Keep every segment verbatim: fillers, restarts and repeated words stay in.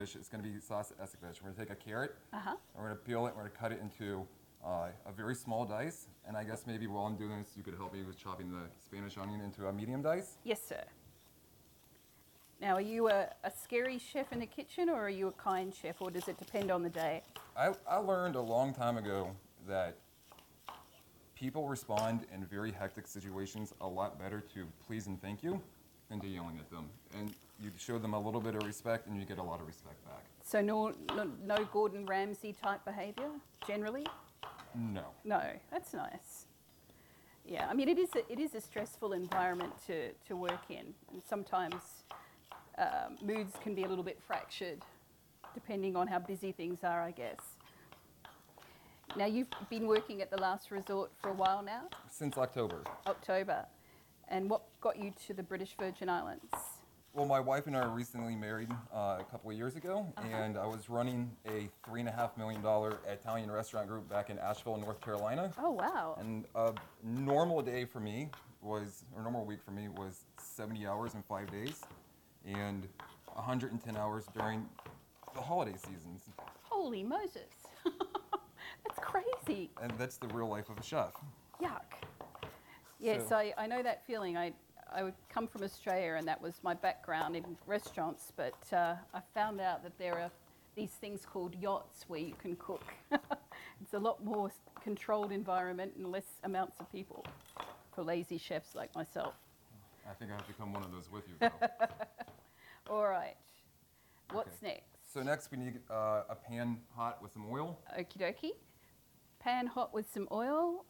It's going to be sauce escabeche. We're going to take a carrot, Uh-huh. and we're going to peel it, we're going to cut it into uh, a very small dice, and I guess maybe while I'm doing this, you could help me with chopping the Spanish onion into a medium dice. Yes, sir. Now, are you a, a scary chef in the kitchen, or are you a kind chef, or does it depend on the day? I, I learned a long time ago that people respond in very hectic situations a lot better to please and thank you than to yelling at them. And you show them a little bit of respect, and you get a lot of respect back. So no, no, no Gordon Ramsay type behaviour, generally? No. No, that's nice. Yeah, I mean, it is a, it is a stressful environment to, to work in, and sometimes um, moods can be a little bit fractured, depending on how busy things are, I guess. Now, you've been working at the Last Resort for a while now? Since October. October. And what got you to the British Virgin Islands? Well, my wife and I were recently married uh, a couple of years ago, Uh-huh. and I was running a three and a half million dollar Italian restaurant group back in Asheville, North Carolina. Oh, wow. And a normal day for me was, or normal week for me was seventy hours in five days, and one hundred ten hours during the holiday seasons. Holy Moses. That's crazy. And that's the real life of a chef. Yuck. Yes, So- I, I know that feeling. I, I would come from Australia, and that was my background in restaurants, but uh, I found out that there are these things called yachts where you can cook. It's a lot more s- controlled environment and less amounts of people for lazy chefs like myself. I think I have to come one of those with you, though. All right. What's Okay. next? So next we need uh, a pan hot with some oil. Okie dokie. Pan hot with some oil.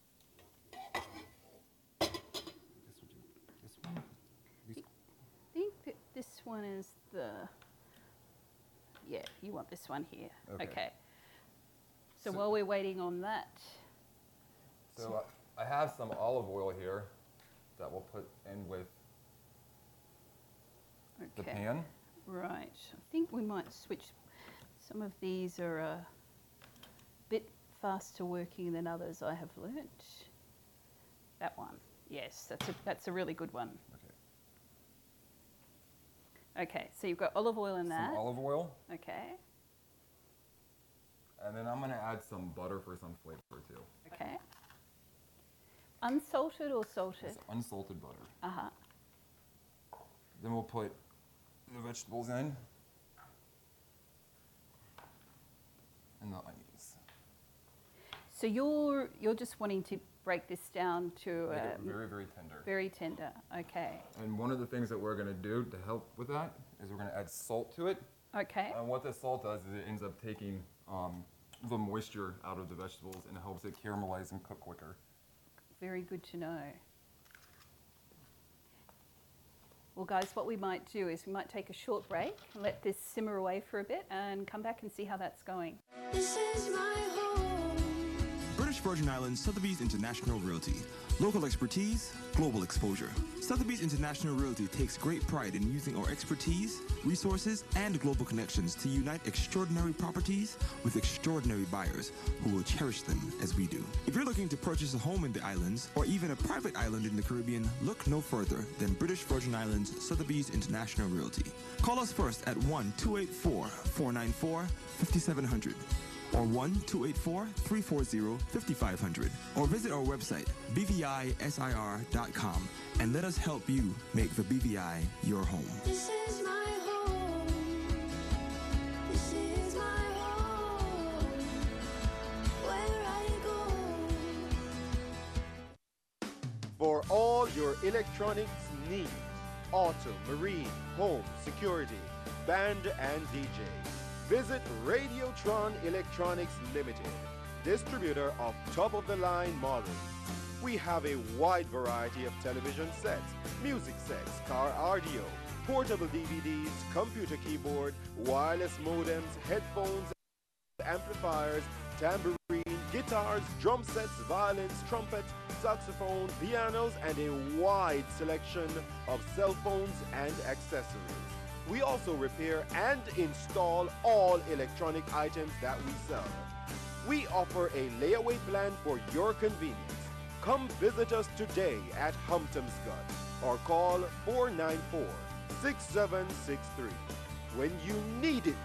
This would do. This one. These- I think that this one is the, yeah, you want this one here. Okay. Okay. So, So- while we're waiting on that, So uh, I have some olive oil here that we'll put in with the okay. pan. Right. I think we might switch. Some of these are a bit faster working than others, I have learnt. That one. Yes, that's a, that's a really good one. Okay. Okay, so you've got olive oil in that. Some olive oil, Okay. and then I'm gonna add some butter for some flavor too. Okay. Unsalted or salted? It's unsalted butter. Uh-huh. Then we'll put the vegetables in and the onions. So you're you're just wanting to break this down to Make uh, it very, very tender. very tender. Okay. And one of the things that we're gonna do to help with that is we're gonna add salt to it. Okay. And what the salt does is it ends up taking um, the moisture out of the vegetables and it helps it caramelize and cook quicker. Very good to know. Well, guys, what we might do is we might take a short break and let this simmer away for a bit and come back and see how that's going. This is my home. British Virgin Islands Sotheby's International Realty. Local expertise, global exposure. Sotheby's International Realty takes great pride in using our expertise, resources, and global connections to unite extraordinary properties with extraordinary buyers who will cherish them as we do. If you're looking to purchase a home in the islands or even a private island in the Caribbean, look no further than British Virgin Islands Sotheby's International Realty. Call us first at one two eight four, four nine four, five seven zero zero or one two eight four, three four zero, five five zero zero or visit our website b v i s i r dot com and let us help you make the B V I your home. This is my home. This is my home. Where I go. For all your electronics needs, auto, marine, home, security, band and D J, visit Radiotron Electronics Limited, distributor of top-of-the-line models. We have a wide variety of television sets, music sets, car audio, portable D V Ds, computer keyboard, wireless modems, headphones, amplifiers, tambourine, guitars, drum sets, violins, trumpets, saxophone, pianos, and a wide selection of cell phones and accessories. We also repair and install all electronic items that we sell. We offer a layaway plan for your convenience. Come visit us today at Humptomscott or call four nine four, six seven six three. When you need it